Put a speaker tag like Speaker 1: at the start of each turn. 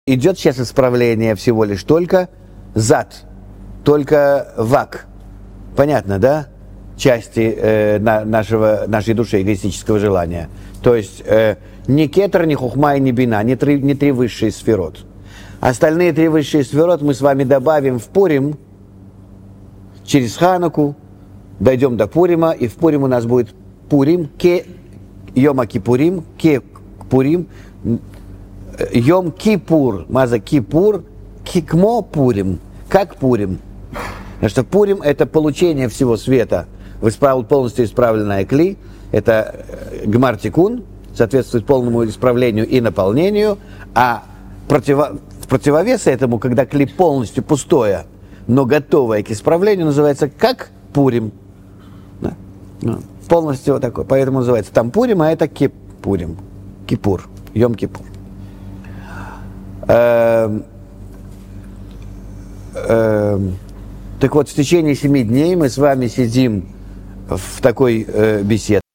Speaker 1: Идет сейчас исправление всего лишь только зад, только вак. Понятно, да? Части нашей души, эгоистического желания. То есть ни кетер, ни хухма и ни бина, не три высшие сферот. Остальные три высшие сферот мы с вами добавим в Пурим через Хануку, дойдем до Пурима, и в Пурим у нас будет Пурим, Йома Кипурим, Пурим, Йом Кипур, Маза Кипур, Кикмо Пурим, как Пурим. Потому что Пурим – это получение всего света в полностью исправленное кли, это Гмар Тикун, соответствует полному исправлению и наполнению, а в противовес этому, когда кли полностью пустое, но готовое к исправлению, называется как Пурим. Да? Полностью вот такой. Поэтому называется там Пурим, а это Кипурим. Кипур. Йом Кипур. Так вот, в течение 7 дней мы с вами сидим в такой беседе.